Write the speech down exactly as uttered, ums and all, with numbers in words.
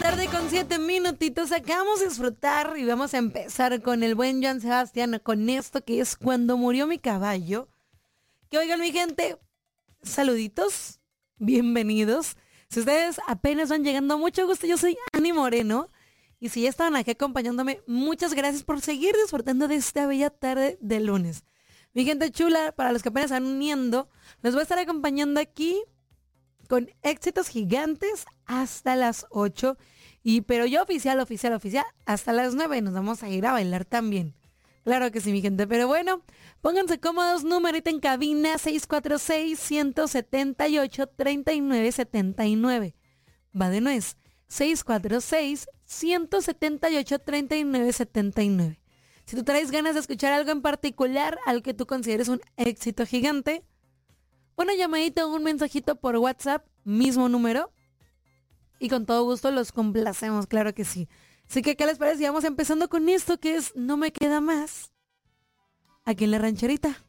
tarde con siete minutitos. Acabamos de disfrutar y vamos a empezar con el buen Joan Sebastián, con esto que es Cuando murió mi caballo. Que oigan, mi gente, saluditos, bienvenidos. Si ustedes apenas van llegando, mucho gusto, yo soy Ani Moreno. Y si ya estaban aquí acompañándome, muchas gracias por seguir disfrutando de esta bella tarde de lunes. Mi gente chula, para los que apenas están uniendo, les voy a estar acompañando aquí con éxitos gigantes hasta las ocho. Y pero yo oficial, oficial, oficial, hasta las nueve nos vamos a ir a bailar también. Claro que sí, mi gente. Pero bueno, pónganse cómodos, numerito en cabina seis cuatro seis, uno siete ocho, tres nueve siete nueve. Va de nuez, seis cuatro seis, uno siete ocho, tres nueve siete nueve. Si tú traes ganas de escuchar algo en particular, algo que tú consideres un éxito gigante, una llamadita o un mensajito por WhatsApp, mismo número, y con todo gusto los complacemos, claro que sí. Así que, ¿qué les parece? Vamos empezando con esto que es No me queda más, aquí en La Rancherita.